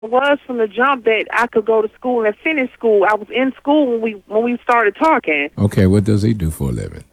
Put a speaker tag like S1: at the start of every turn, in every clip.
S1: was from the jump that I could go to school and finish school. I was in school when we started talking.
S2: Okay, what does he do for a living?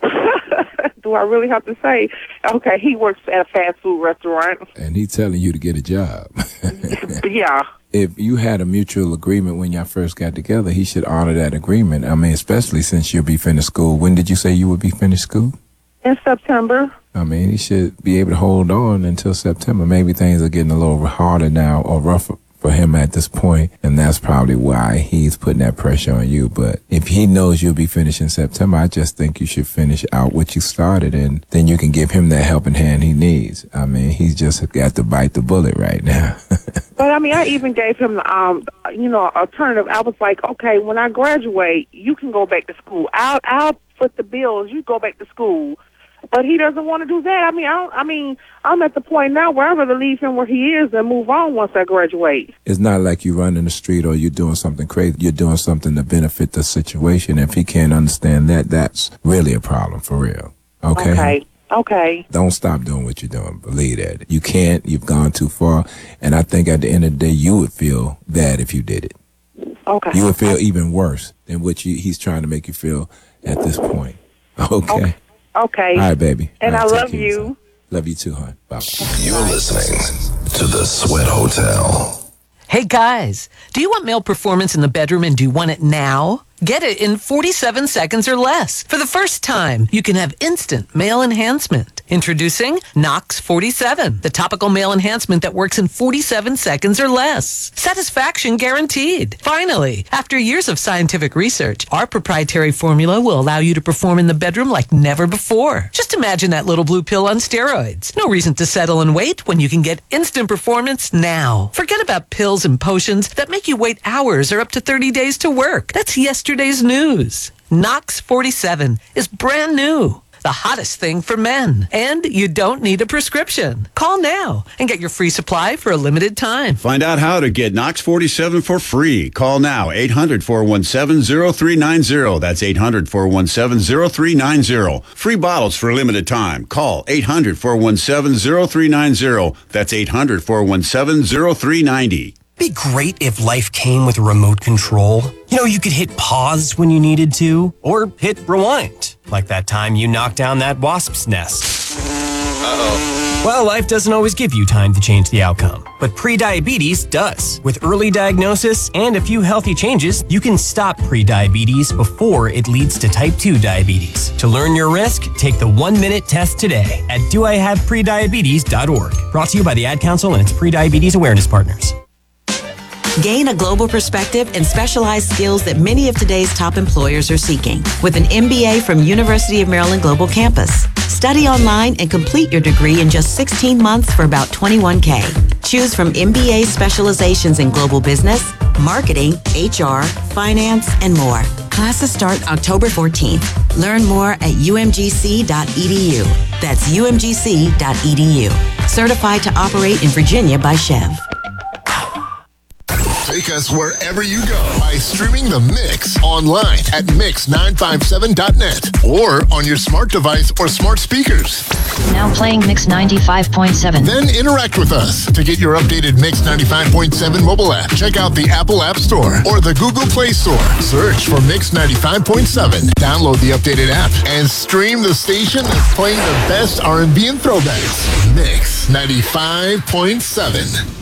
S1: Do I really have to say? Okay, he works at a fast food restaurant.
S2: And he's telling you to get a job.
S1: Yeah.
S2: If you had a mutual agreement when y'all first got together, he should honor that agreement. I mean, especially since you'll be finished school. When did you say you would be finished school?
S1: In September.
S2: I mean, he should be able to hold on until September. Maybe things are getting a little harder now or rougher for him at this point, and that's probably why he's putting that pressure on you. But if he knows you'll be finished in September, I just think you should finish out what you started, and then you can give him that helping hand he needs. I mean, he's just got to bite the bullet right now.
S1: But I mean, I even gave him the, alternative. I was like, okay, when I graduate, you can go back to school. I'll foot the bills. You go back to school. But he doesn't want to do that. I'm at the point now where I'd rather leave him where he is and move on once I graduate.
S2: It's not like you run in the street or you're doing something crazy. You're doing something to benefit the situation. If he can't understand that, that's really a problem for real. Okay?
S1: Okay.
S2: Don't stop doing what you're doing. Believe that. You can't. You've gone too far. And I think at the end of the day, you would feel bad if you did it.
S1: Okay.
S2: You would feel even worse than what he's trying to make you feel at this point. Okay.
S1: Okay.
S2: All right, baby.
S1: And
S2: right,
S1: I love you.
S2: Love you too, hon. Bye.
S3: You're listening to The Sweat Hotel.
S4: Hey guys, do you want male performance in the bedroom and do you want it now? Get it in 47 seconds or less. For the first time, you can have instant male enhancement. Introducing Knox 47, the topical male enhancement that works in 47 seconds or less. Satisfaction guaranteed. Finally, after years of scientific research, our proprietary formula will allow you to perform in the bedroom like never before. Just imagine that little blue pill on steroids. No reason to settle and wait when you can get instant performance now. Forget about pills and potions that make you wait hours or up to 30 days to work. That's yesterday's news. Knox 47 is brand new. The hottest thing for men. And you don't need a prescription. Call now and get your free supply for a limited time.
S5: Find out how to get Knox 47 for free. Call now, 800-417-0390. That's 800-417-0390. Free bottles for a limited time. Call 800-417-0390. That's 800-417-0390.
S6: It'd be great if life came with a remote control. You could hit pause when you needed to, or hit rewind, like that time you knocked down that wasp's nest. Uh-oh. Well, life doesn't always give you time to change the outcome, but prediabetes does. With early diagnosis and a few healthy changes, you can stop prediabetes before it leads to type 2 diabetes. To learn your risk, take the 1-minute test today at doihaveprediabetes.org. Brought to you by the Ad Council and its prediabetes awareness partners.
S7: Gain a global perspective and specialized skills that many of today's top employers are seeking with an MBA from University of Maryland Global Campus. Study online and complete your degree in just 16 months for about $21K. Choose from MBA specializations in global business, marketing, HR, finance, and more. Classes start October 14th. Learn more at umgc.edu. That's umgc.edu. Certified to operate in Virginia by Chev.
S3: Take us wherever you go by streaming The Mix online at mix957.net or on your smart device or smart speakers.
S8: Now playing Mix 95.7.
S3: Then interact with us. To get your updated Mix 95.7 mobile app, check out the Apple App Store or the Google Play Store. Search for Mix 95.7. Download the updated app and stream the station that's playing the best R&B and throwbacks. Mix 95.7.